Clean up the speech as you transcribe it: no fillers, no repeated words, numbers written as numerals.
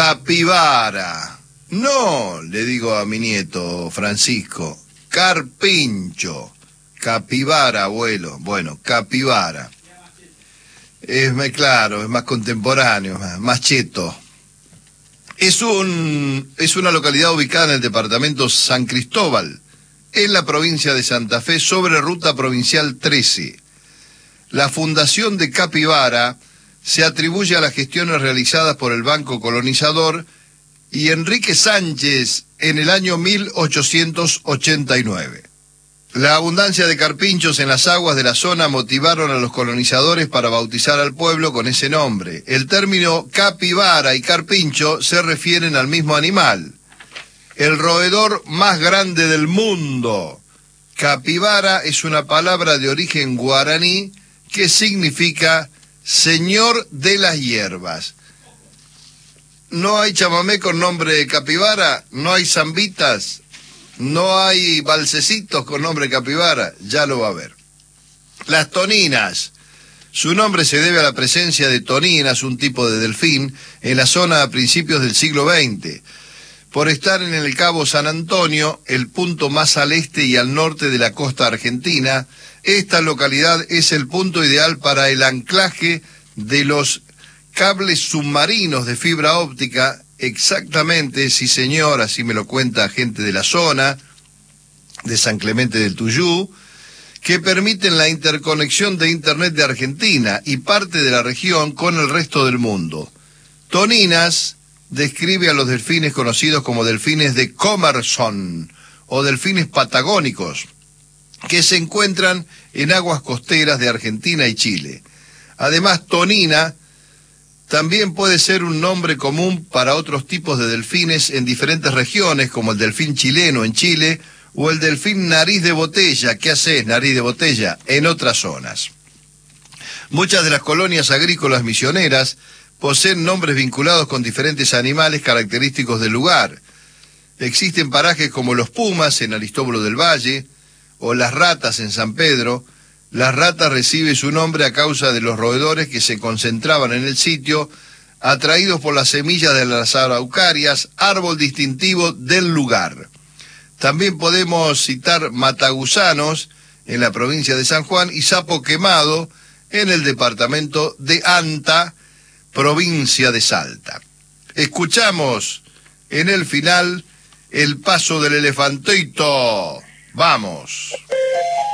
Capibara. No, le digo a mi nieto Francisco, carpincho. Capibara, abuelo. Bueno, capibara. Es más claro, es más contemporáneo, más cheto. Es una localidad ubicada en el departamento San Cristóbal, en la provincia de Santa Fe, sobre ruta provincial 13. La fundación de Capibara se atribuye a las gestiones realizadas por el Banco Colonizador y Enrique Sánchez en el año 1889. La abundancia de carpinchos en las aguas de la zona motivaron a los colonizadores para bautizar al pueblo con ese nombre. El término capibara y carpincho se refieren al mismo animal, el roedor más grande del mundo. Capibara es una palabra de origen guaraní que significa señor de las hierbas. No hay chamamé con nombre de capibara, no hay zambitas, no hay balsecitos con nombre capibara, ya lo va a ver. Las toninas. Su nombre se debe a la presencia de toninas, un tipo de delfín, en la zona a principios del siglo XX. Por estar en el Cabo San Antonio, el punto más al este y al norte de la costa argentina, esta localidad es el punto ideal para el anclaje de los cables submarinos de fibra óptica. Exactamente, sí señor, así me lo cuenta gente de la zona, de San Clemente del Tuyú, que permiten la interconexión de Internet de Argentina y parte de la región con el resto del mundo. Toninas describe a los delfines conocidos como delfines de Commerson o delfines patagónicos, que se encuentran en aguas costeras de Argentina y Chile. Además, tonina también puede ser un nombre común para otros tipos de delfines en diferentes regiones, como el delfín chileno en Chile, o el delfín nariz de botella, ¿qué haces, nariz de botella?, en otras zonas. Muchas de las colonias agrícolas misioneras poseen nombres vinculados con diferentes animales característicos del lugar. Existen parajes como Los Pumas en Aristóbulo del Valle, o Las Ratas en San Pedro. Las Ratas recibe su nombre a causa de los roedores que se concentraban en el sitio, atraídos por las semillas de las araucarias, árbol distintivo del lugar. También podemos citar matagusanos en la provincia de San Juan y sapo quemado en el departamento de Anta, provincia de Salta. Escuchamos en el final el paso del elefantito. ¡Vamos!